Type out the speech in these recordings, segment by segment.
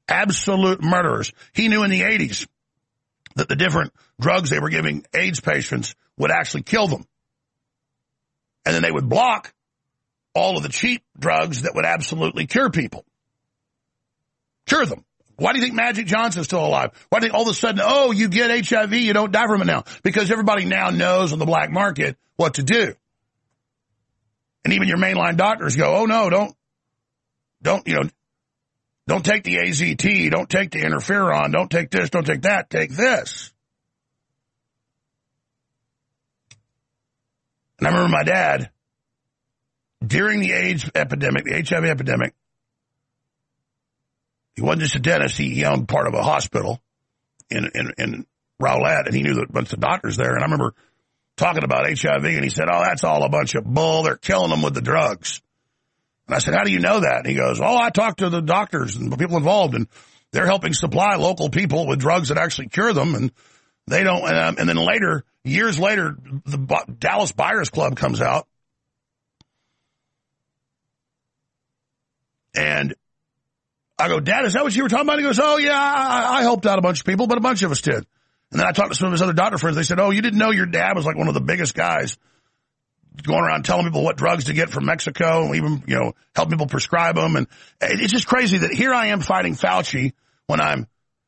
Absolute murderers. He knew in the 80s that the different drugs they were giving AIDS patients would actually kill them. And then they would block all of the cheap drugs that would absolutely cure people. Cure them. Why do you think Magic Johnson's still alive? Why do you think all of a sudden, oh, you get HIV, you don't die from it now? Because everybody now knows on the black market what to do. And even your mainline doctors go, oh no, don't take the AZT, don't take the interferon, don't take this, don't take that, take this. And I remember my dad, during the AIDS epidemic, the HIV epidemic, he wasn't just a dentist, he owned part of a hospital in Rowlett, and he knew that a bunch of doctors there. And I remember talking about HIV, and he said, oh, that's all a bunch of bull, they're killing them with the drugs. And I said, how do you know that? And he goes, oh, I talked to the doctors and the people involved, and they're helping supply local people with drugs that actually cure them, and they don't. And then later, years later, the Dallas Buyers Club comes out, and I go, Dad, is that what you were talking about? He goes, oh, yeah, I helped out a bunch of people, but a bunch of us did. And then I talked to some of his other doctor friends. They said, oh, you didn't know your dad was like one of the biggest guys going around telling people what drugs to get from Mexico, and even, help people prescribe them. And it's just crazy that here I am fighting Fauci when I'm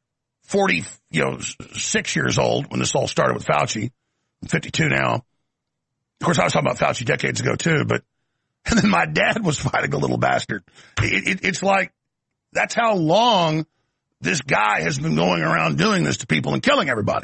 6 years old when this all started with Fauci. I'm 52 now. Of course, I was talking about Fauci decades ago too, and then my dad was fighting a little bastard. It's like, that's how long this guy has been going around doing this to people and killing everybody.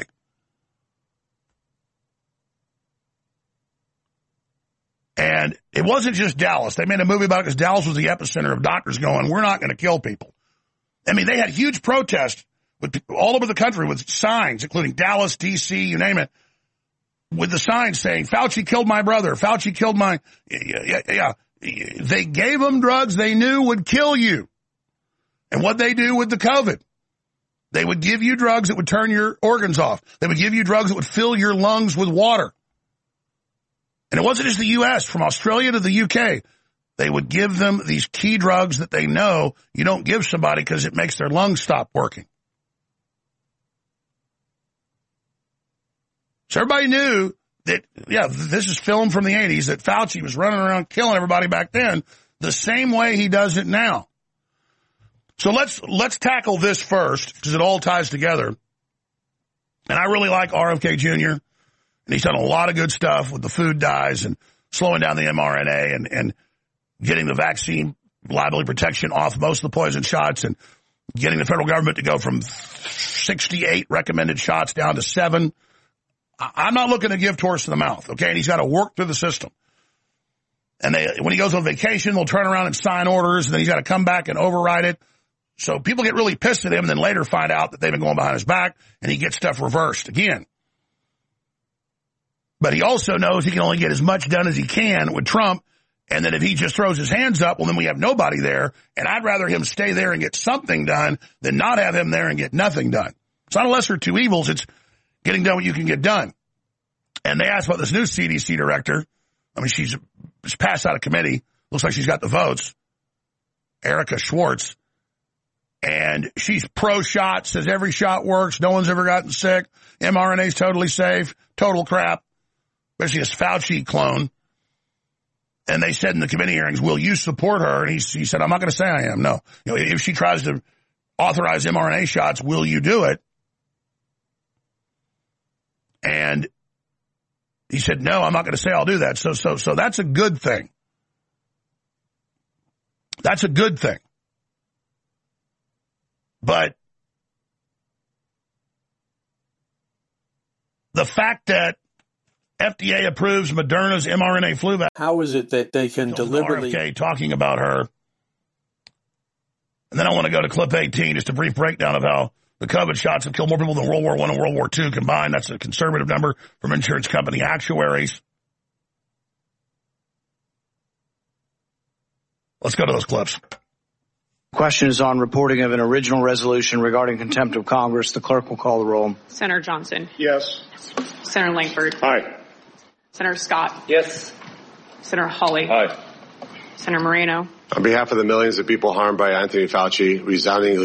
And it wasn't just Dallas. They made a movie about it because Dallas was the epicenter of doctors going, we're not going to kill people. I mean, they had huge protests all over the country with signs, including Dallas, D.C., you name it, with the signs saying, Fauci killed my brother, Fauci killed my... Yeah. They gave them drugs they knew would kill you. And what they do with the COVID, they would give you drugs that would turn your organs off. They would give you drugs that would fill your lungs with water. And it wasn't just the U.S., from Australia to the U.K., they would give them these key drugs that they know you don't give somebody because it makes their lungs stop working. So everybody knew that, this is film from the 80s, that Fauci was running around killing everybody back then the same way he does it now. So let's tackle this first, because it all ties together. And I really like RFK Jr., and he's done a lot of good stuff with the food dyes and slowing down the mRNA and getting the vaccine liability protection off most of the poison shots and getting the federal government to go from 68 recommended shots down to 7. I'm not looking to give horse to the mouth, okay? And he's got to work through the system. And when he goes on vacation, they'll turn around and sign orders, and then he's got to come back and override it. So people get really pissed at him and then later find out that they've been going behind his back, and he gets stuff reversed again. But he also knows he can only get as much done as he can with Trump, and that if he just throws his hands up, well, then we have nobody there, and I'd rather him stay there and get something done than not have him there and get nothing done. It's not a lesser of two evils. It's getting done what you can get done. And they asked about this new CDC director. I mean, she's passed out of committee. Looks like she's got the votes. Erica Schwartz. And she's pro-shot, says every shot works, no one's ever gotten sick, mRNA's totally safe, total crap. Basically a Fauci clone. And they said in the committee hearings, will you support her? And he said, I'm not going to say I am, no. If she tries to authorize mRNA shots, will you do it? And he said, no, I'm not going to say I'll do that. So that's a good thing. That's a good thing. But the fact that FDA approves Moderna's mRNA flu vaccine. How is it that they can deliberately... RFK talking about her. And then I want to go to clip 18, just a brief breakdown of how the COVID shots have killed more people than World War I and World War II combined. That's a conservative number from insurance company actuaries. Let's go to those clips. Question is on reporting of an original resolution regarding contempt of Congress. The clerk will call the roll. Senator Johnson. Yes. Senator Langford. Aye. Senator Scott. Yes. Senator Hawley. Aye. Senator Moreno. On behalf of the millions of people harmed by Anthony Fauci, resoundingly